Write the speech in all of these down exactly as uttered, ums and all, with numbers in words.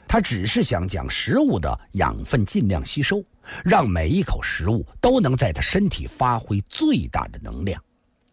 他只是想将食物的养分尽量吸收，让每一口食物都能在他身体发挥最大的能量。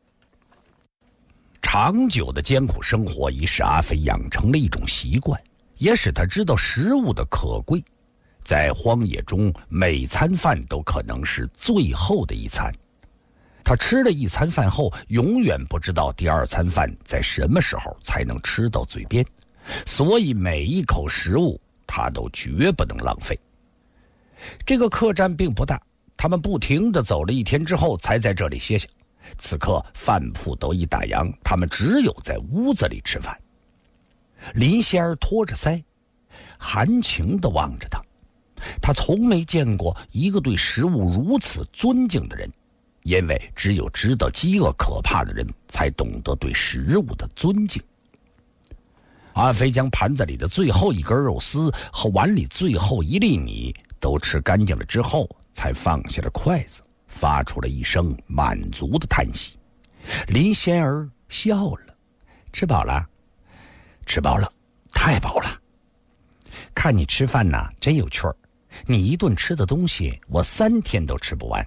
长久的艰苦生活已使阿飞养成了一种习惯，也使他知道食物的可贵。在荒野中，每餐饭都可能是最后的一餐。他吃了一餐饭后，永远不知道第二餐饭在什么时候才能吃到嘴边，所以每一口食物他都绝不能浪费。这个客栈并不大，他们不停地走了一天之后才在这里歇下。此刻饭铺都已打烊，他们只有在屋子里吃饭。林仙儿托着腮，含情地望着他。他从没见过一个对食物如此尊敬的人，因为只有知道饥饿可怕的人才懂得对食物的尊敬。阿飞将盘子里的最后一根肉丝和碗里最后一粒米都吃干净了之后，才放下了筷子，发出了一声满足的叹息。林仙儿笑了：“吃饱了？吃饱了，太饱了。看你吃饭呐，真有趣儿。你一顿吃的东西，我三天都吃不完。”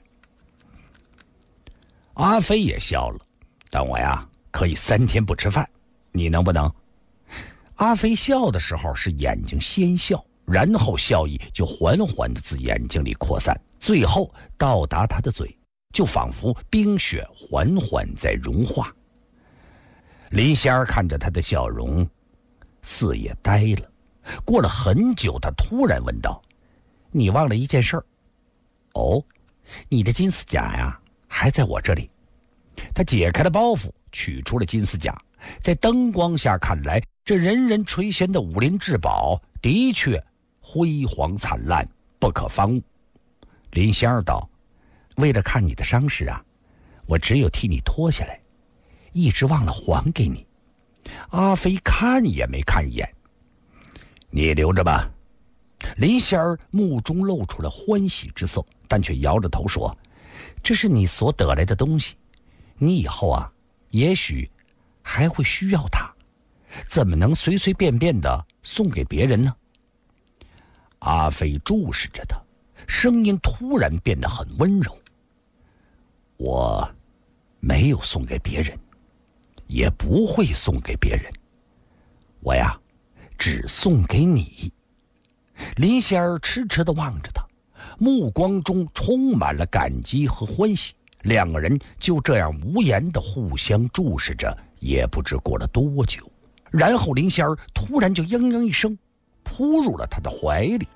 阿飞也笑了：“但我呀，可以三天不吃饭，你能不能？”阿飞笑的时候是眼睛先笑，然后笑意就缓缓地自眼睛里扩散，最后到达他的嘴，就仿佛冰雪缓缓在融化。林仙儿看着他的笑容，似也呆了。过了很久，他突然问道：“你忘了一件事儿。”“哦，你的金丝甲呀，还在我这里。”他解开了包袱，取出了金丝甲。在灯光下看来，这人人垂涎的武林至宝的确辉煌灿烂，不可方物。林仙儿道：“为了看你的伤势啊，我只有替你脱下来，一直忘了还给你。”阿飞看也没看一眼。“你留着吧。”林仙儿目中露出了欢喜之色，但却摇着头说：“这是你所得来的东西，你以后啊，也许还会需要它，怎么能随随便便的送给别人呢？”阿飞注视着他，声音突然变得很温柔：“我没有送给别人，也不会送给别人，我呀，只送给你。”林仙儿痴痴地望着他，目光中充满了感激和欢喜。两个人就这样无言地互相注视着，也不知过了多久。然后林仙儿突然就嘤嘤一声，扑入了他的怀里。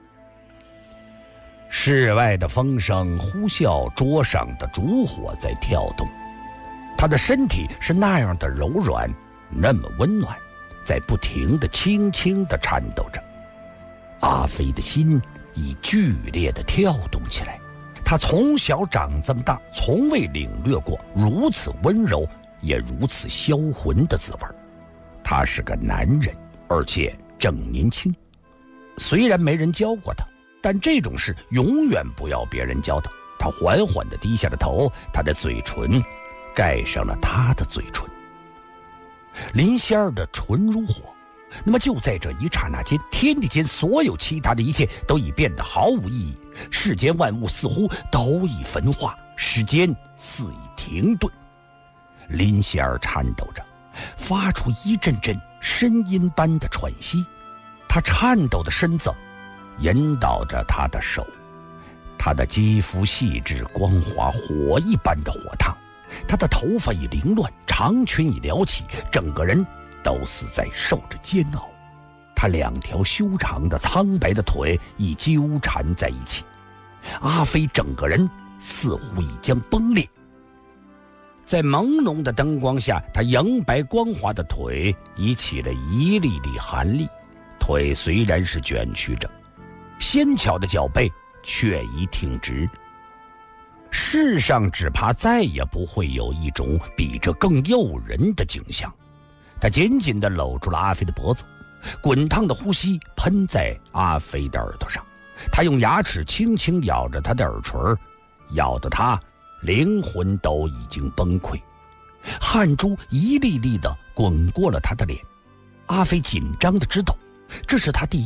室外的风声呼啸，桌上的烛火在跳动，他的身体是那样的柔软，那么温暖，在不停地轻轻地颤抖着。阿飞的心已剧烈地跳动起来。他从小长这么大，从未领略过如此温柔也如此销魂的滋味。他是个男人，而且正年轻。虽然没人教过他，但这种事永远不要别人教他。他缓缓地低下了头，他的嘴唇盖上了他的嘴唇。林仙儿的唇如火。那么就在这一刹那间，天地间所有其他的一切都已变得毫无意义，世间万物似乎都已焚化，时间似已停顿。林仙儿颤抖着，发出一阵阵呻吟般的喘息。她颤抖的身子引导着她的手，她的肌肤细致光滑，火一般的火烫。她的头发已凌乱，长裙已撩起，整个人都似在受着煎熬。他两条修长的苍白的腿已纠缠在一起，阿飞整个人似乎已将崩裂。在朦胧的灯光下，他莹白光滑的腿已起了一粒粒寒粒，腿虽然是卷曲着，纤巧的脚背却已挺直。世上只怕再也不会有一种比这更诱人的景象。他紧紧地搂住了阿飞的脖子，滚烫的呼吸喷在阿飞的耳朵上。他用牙齿轻轻咬着他的耳垂，咬得他灵魂都已经崩溃，汗珠一粒粒地滚过了他的脸。阿飞紧张地直抖，这是他第一